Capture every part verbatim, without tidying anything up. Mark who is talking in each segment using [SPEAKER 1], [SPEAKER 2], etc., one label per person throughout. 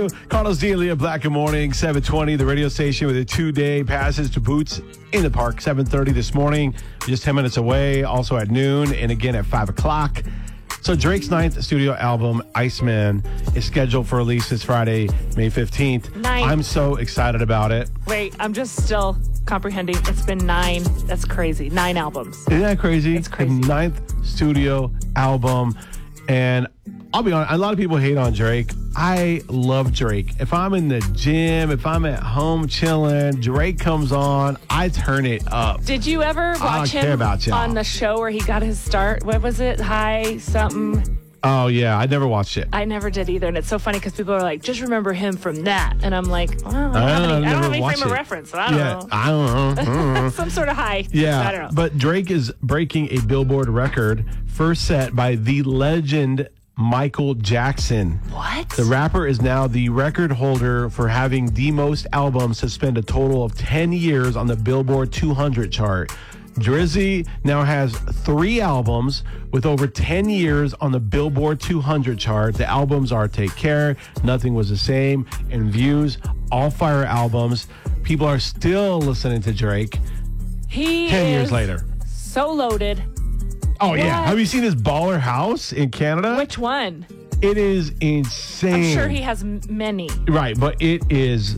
[SPEAKER 1] Carlos D. and Leah Black, good morning. seven twenty, the radio station with a two-day passes to Boots in the Park. seven thirty this morning, just ten minutes away. Also at noon and again at five o'clock. So Drake's ninth studio album, Iceman, is scheduled for release this Friday, May fifteenth.
[SPEAKER 2] Ninth.
[SPEAKER 1] I'm so excited about it.
[SPEAKER 2] Wait, I'm just still comprehending. It's been nine. That's crazy. Nine albums.
[SPEAKER 1] Isn't that crazy?
[SPEAKER 2] It's crazy.
[SPEAKER 1] The ninth studio album. And I'll be honest, a lot of people hate on Drake. I love Drake. If I'm in the gym, if I'm at home chilling, Drake comes on, I turn it up.
[SPEAKER 2] Did you ever
[SPEAKER 1] I don't
[SPEAKER 2] watch
[SPEAKER 1] care
[SPEAKER 2] him
[SPEAKER 1] about y'all.
[SPEAKER 2] on the show where he got his start? What was it? High something?
[SPEAKER 1] Oh, yeah. I never watched it.
[SPEAKER 2] I never did either. And it's so funny because people are like, just remember him from that. And I'm like, well, I don't
[SPEAKER 1] I
[SPEAKER 2] have
[SPEAKER 1] don't
[SPEAKER 2] any,
[SPEAKER 1] know,
[SPEAKER 2] I don't
[SPEAKER 1] I've
[SPEAKER 2] have any
[SPEAKER 1] never
[SPEAKER 2] frame of
[SPEAKER 1] watched it.
[SPEAKER 2] reference. So I don't
[SPEAKER 1] yeah,
[SPEAKER 2] know.
[SPEAKER 1] I don't know. I don't know.
[SPEAKER 2] Some sort of high. I don't
[SPEAKER 1] Yeah,
[SPEAKER 2] know.
[SPEAKER 1] but Drake is breaking a Billboard record, first set by the legend Michael Jackson.
[SPEAKER 2] What?
[SPEAKER 1] The rapper is now the record holder for having the most albums to spend a total of ten years on the Billboard two hundred chart. Drizzy now has three albums with over ten years on the Billboard two hundred chart. The albums are Take Care, Nothing Was the Same, and Views, all fire albums. People are still listening to Drake
[SPEAKER 2] He
[SPEAKER 1] ten
[SPEAKER 2] is
[SPEAKER 1] years later.
[SPEAKER 2] so loaded.
[SPEAKER 1] Oh, yeah.
[SPEAKER 2] What?
[SPEAKER 1] Have you seen his baller house in Canada?
[SPEAKER 2] Which one?
[SPEAKER 1] It is insane.
[SPEAKER 2] I'm sure he has m- many.
[SPEAKER 1] Right, but it is,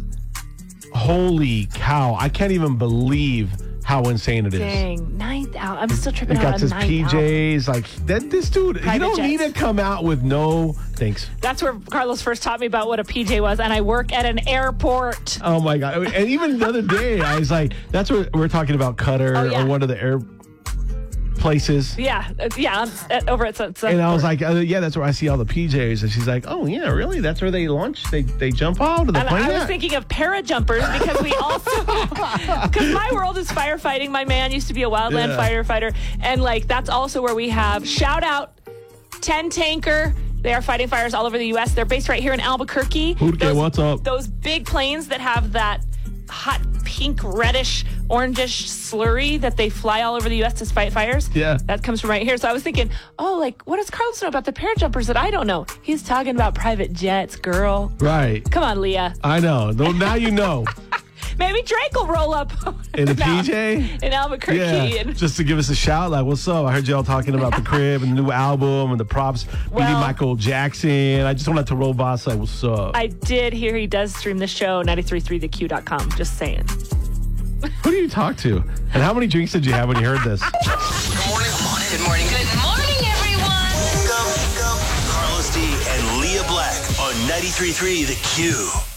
[SPEAKER 1] holy cow. I can't even believe how insane it is.
[SPEAKER 2] Dang, ninth album. I'm still tripping
[SPEAKER 1] He
[SPEAKER 2] out
[SPEAKER 1] got
[SPEAKER 2] on
[SPEAKER 1] his
[SPEAKER 2] ninth
[SPEAKER 1] P
[SPEAKER 2] album.
[SPEAKER 1] Js. Like, that. This dude,
[SPEAKER 2] Private
[SPEAKER 1] you don't
[SPEAKER 2] jets.
[SPEAKER 1] need to come out with no thanks.
[SPEAKER 2] That's where Carlos first taught me about what a P J was, and I work at an airport.
[SPEAKER 1] Oh, my God. And even the other day, I was like, that's what we're talking about, Qatar
[SPEAKER 2] Oh, yeah.
[SPEAKER 1] or one of the air places.
[SPEAKER 2] Yeah, uh, yeah, at, over at Sun.
[SPEAKER 1] And I was like, uh, yeah, that's where I see all the P Js. And she's like, oh, yeah, really? That's where they launch? They they jump out of the
[SPEAKER 2] and
[SPEAKER 1] plane?
[SPEAKER 2] I was
[SPEAKER 1] at?
[SPEAKER 2] thinking of parajumpers because we also, because my world is firefighting. My man used to be a wildland
[SPEAKER 1] Yeah.
[SPEAKER 2] firefighter, and like that's also where we have shout out ten tanker. They are fighting fires all over the U S. They're based right here in Albuquerque.
[SPEAKER 1] Okay,
[SPEAKER 2] Those-
[SPEAKER 1] what's up?
[SPEAKER 2] Those big planes that have that hot pink, reddish, orangish slurry that they fly all over the U S to fight fires.
[SPEAKER 1] Yeah.
[SPEAKER 2] That comes from right here. So I was thinking, oh, like, what does Carlos know about the parajumpers that I don't know? He's talking about private jets, girl.
[SPEAKER 1] Right.
[SPEAKER 2] Come on, Leah.
[SPEAKER 1] I know. No, now you know.
[SPEAKER 2] Maybe Drake will roll up
[SPEAKER 1] In a
[SPEAKER 2] Al-
[SPEAKER 1] P J?
[SPEAKER 2] in Albuquerque.
[SPEAKER 1] Yeah,
[SPEAKER 2] And,
[SPEAKER 1] just to give us a shout, like, what's up? I heard y'all talking about the crib and the new album and the props. We need
[SPEAKER 2] Well-
[SPEAKER 1] Michael Jackson. I just wanted to roll by, say, what's up?
[SPEAKER 2] I did hear he does stream the show, ninety-three point three the q dot com. Just saying.
[SPEAKER 1] Who do you talk to? And how many drinks did you have when you heard this?
[SPEAKER 3] Good morning. Good morning.
[SPEAKER 4] Good morning, everyone.
[SPEAKER 3] Wake up, wake up. Carlos D and Leah Black on ninety-three point three The Q.